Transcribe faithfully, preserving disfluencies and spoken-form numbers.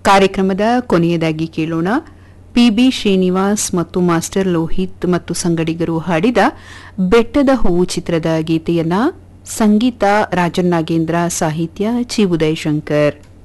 ಕಾರ್ಯಕ್ರಮದ ಕೊನೆಯದಾಗಿ ಕೇಳೋಣ ಪಿಬಿ ಶ್ರೀನಿವಾಸ್ ಮತ್ತು ಮಾಸ್ಟರ್ ಲೋಹಿತ್ ಮತ್ತು ಸಂಗಡಿಗರು ಹಾಡಿದ ಬೆಟ್ಟದ ಹೂವು ಚಿತ್ರದ ಗೀತೆಯನ್ನ ಸಂಗೀತ ರಾಜನ್ ನಾಗೇಂದ್ರ, ಸಾಹಿತ್ಯ ಚಿ ಉದಯಶಂಕರ್.